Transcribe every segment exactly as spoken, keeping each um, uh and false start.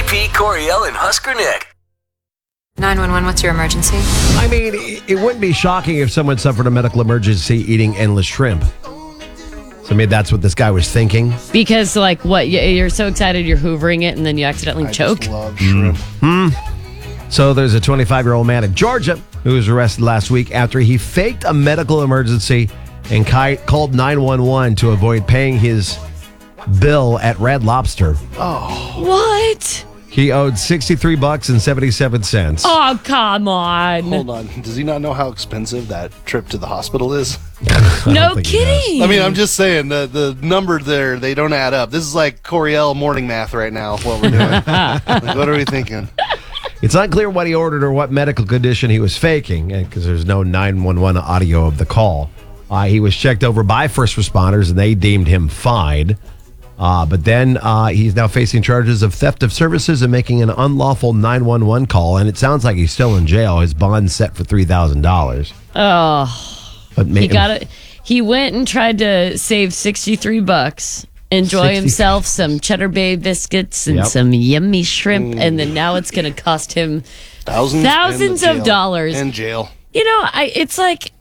P, Coriel, and Husker Nick. nine one one, what's your emergency? I mean, it wouldn't be shocking if someone suffered a medical emergency eating endless shrimp. So maybe that's what this guy was thinking. Because, like, what? You're so excited you're hoovering it and then you accidentally I choke? just love shrimp. Mm-hmm. So there's a twenty-five-year-old man in Georgia who was arrested last week after he faked a medical emergency and ki- called nine one one to avoid paying his bill at Red Lobster. Oh. What? He owed sixty-three bucks and seventy-seven cents. Oh, come on. Hold on. Does he not know how expensive that trip to the hospital is? No kidding. I mean, I'm just saying, the, the number there, they don't add up. This is like Coriel morning math right now, what we're doing. Like, what are we thinking? It's unclear what he ordered or what medical condition he was faking because there's no nine one one audio of the call. Uh, he was checked over by first responders and they deemed him fine. Uh, but then uh, he's now facing charges of theft of services and making an unlawful nine one one call. And it sounds like he's still in jail. His bond's set for three thousand dollars. Oh. But He got it. He went and tried to save sixty-three bucks, enjoy sixty himself some Cheddar Bay biscuits and Yep. some yummy shrimp, and then now it's going to cost him Thousands, thousands in the of jail. dollars. In jail. You know, I it's like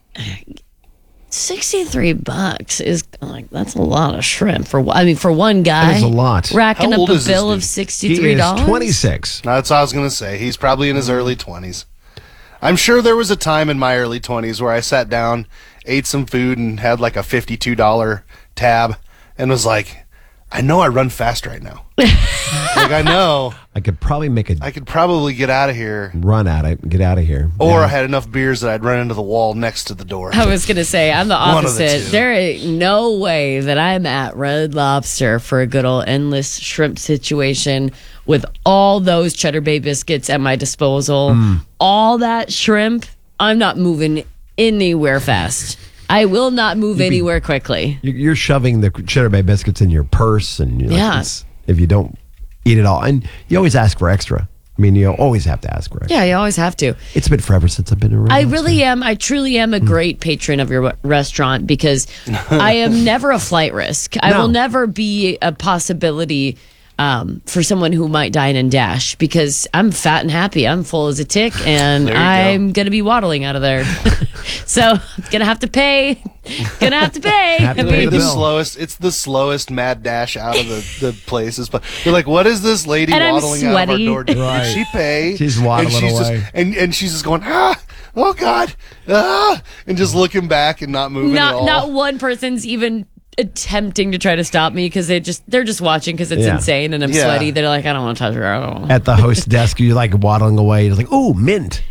sixty-three bucks is like that's a lot of shrimp for I mean for one guy. That is a lot. Racking How up old a is this bill dude? of He sixty-three is dollars. twenty-six. That's what I was going to say. He's probably in his early twenties. I'm sure there was a time in my early twenties where I sat down, ate some food, and had like a fifty-two dollars tab and was like, I know I run fast right now. Like, I know I could probably make a I could probably get out of here. run at it and get out of here. Or Yeah. I had enough beers that I'd run into the wall next to the door. I was gonna say I'm the One of the opposite. two. There ain't no way that I'm at Red Lobster for a good old endless shrimp situation with all those Cheddar Bay biscuits at my disposal. Mm. All that shrimp, I'm not moving anywhere fast. I will not move anywhere quickly. You- You're shoving the Cheddar Bay biscuits in your purse, and you're like, Yeah. it's- if you don't eat it all, and you always ask for extra. I mean, you always have to ask for extra. Yeah, you always have to. It's been forever since I've been around. I really am. I truly am a great patron of your re- restaurant because I am never a flight risk. I No. will never be a possibility um, for someone who might dine and dash because I'm fat and happy. I'm full as a tick, and There you go. I'm going to be waddling out of there. So I'm going to have to pay. Going to have to pay. Have to I pay mean, the the bill. slowest. It's the slowest mad dash out of the, the places. But you're like, what is this lady And I'm waddling out of our sweaty. door? Did, Right. did she pay? She's waddling and she's away. Just, and, and she's just going, ah, oh God, ah, and just looking back and not moving at not all. not one person's even attempting to try to stop me because they just they're just watching because it's Yeah. insane and I'm Yeah. sweaty. They're like, I don't want to touch her. I don't want. At the host desk, you're like waddling away. You're like, oh, mint.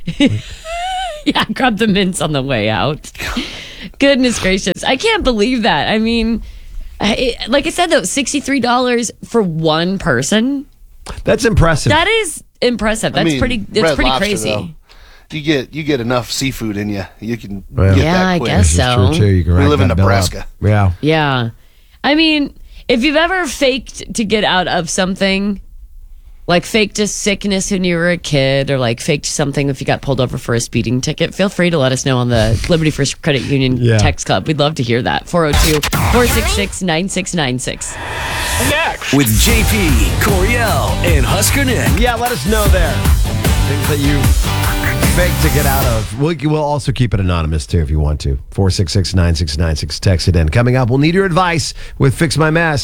Yeah, I grabbed the mints on the way out. Goodness gracious. I can't believe that. I mean, I, it, like I said, though, sixty-three dollars for one person. That's impressive. That is impressive. That's I mean, pretty, that's Red pretty Lobster, crazy. though, you get you get enough seafood in you. You can Well, get Yeah, that I quick. guess This is so. true, too. You can We rack live in that bill up. Nebraska. Yeah. Yeah. I mean, if you've ever faked to get out of something, like faked a sickness when you were a kid, or like faked something if you got pulled over for a speeding ticket, feel free to let us know on the Liberty First Credit Union Yeah. Text Club. We'd love to hear that. four oh two, four six six, nine six nine six. With J P, Coriel, and Husker Nick. Yeah, let us know there. Things that you fake to get out of. We'll, we'll also keep it anonymous, too, if you want to. four six six, nine six nine six. Text it in. Coming up, we'll need your advice with Fix My Mess.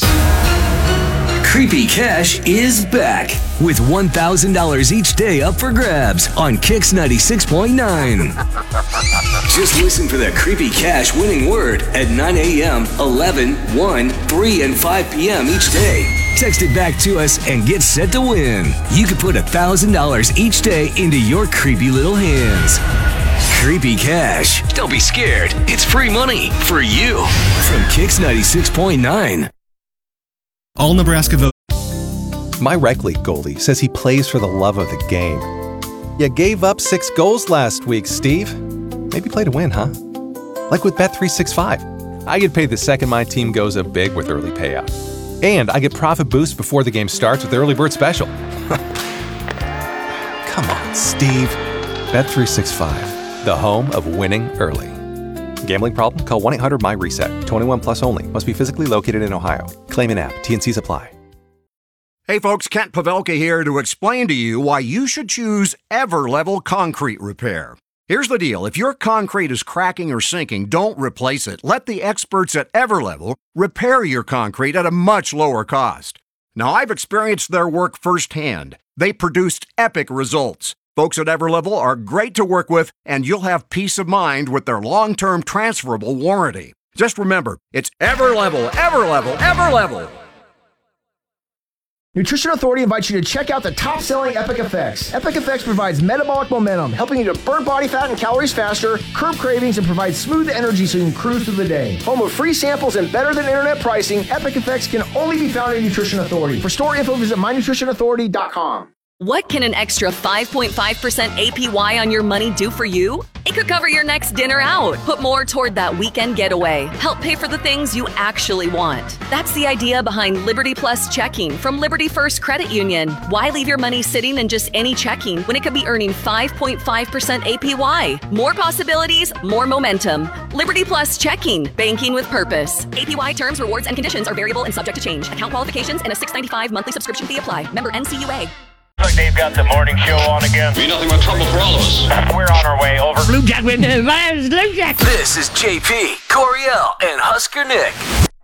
Creepy Cash is back with one thousand dollars each day up for grabs on Kix ninety-six point nine. Just listen for the Creepy Cash winning word at nine a.m., eleven, one, three, and five p.m. each day. Text it back to us and get set to win. You could put one thousand dollars each day into your creepy little hands. Creepy Cash. Don't be scared. It's free money for you from Kix ninety-six point nine. All Nebraska vote. My rec league goalie says he plays for the love of the game. You gave up six goals last week, Steve. Maybe play to win, huh? Like with Bet three sixty-five. I get paid the second my team goes up big with early payout. And I get profit boost before the game starts with the early bird special. Come on, Steve. Bet three sixty-five, the home of winning early. Gambling problem? Call one eight hundred my reset. twenty-one plus only. Must be physically located in Ohio. Claim an app. T N Cs apply. Hey folks, Kent Pavelka here to explain to you why you should choose Everlevel Concrete Repair. Here's the deal. If your concrete is cracking or sinking, don't replace it. Let the experts at Everlevel repair your concrete at a much lower cost. Now, I've experienced their work firsthand. They produced epic results. Folks at Everlevel are great to work with, and you'll have peace of mind with their long-term transferable warranty. Just remember, it's Everlevel, Everlevel, Everlevel. Nutrition Authority invites you to check out the top-selling Epic Effects. Epic Effects provides metabolic momentum, helping you to burn body fat and calories faster, curb cravings, and provide smooth energy so you can cruise through the day. Home of free samples and better-than-internet pricing, Epic Effects can only be found at Nutrition Authority. For store info, visit my nutrition authority dot com. What can an extra five point five percent A P Y on your money do for you? It could cover your next dinner out, put more toward that weekend getaway, help pay for the things you actually want. That's the idea behind Liberty Plus Checking from Liberty First Credit Union. Why leave your money sitting in just any checking when it could be earning five point five percent A P Y? More possibilities, more momentum. Liberty Plus Checking, banking with purpose. A P Y terms, rewards, and conditions are variable and subject to change. Account qualifications and a six dollars and ninety-five cents monthly subscription fee apply. Member N C U A. Look, they've got the morning show on again. Be nothing but trouble for all of us. We're on our way, over. Blue Jackman. My name's Blue Jackman. This is J P, Coriel, and Husker Nick.